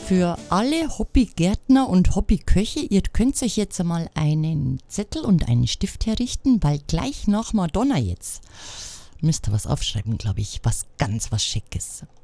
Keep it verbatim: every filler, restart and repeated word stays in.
Für alle Hobbygärtner und Hobbyköche, ihr könnt euch jetzt einmal einen Zettel und einen Stift herrichten, weil gleich nach Madonna jetzt müsst ihr was aufschreiben, glaube ich, was ganz was Schickes.